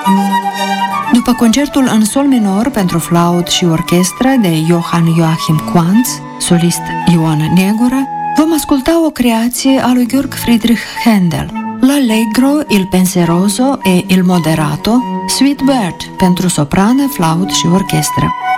După concertul în sol minor pentru flaut și orchestră de Johann Joachim Quantz, solist Ioan Negura, vom asculta o creație a lui Georg Friedrich Händel, l'Allegro, il Penseroso e il Moderato, Sweet Bird, pentru soprană, flaut și orchestră.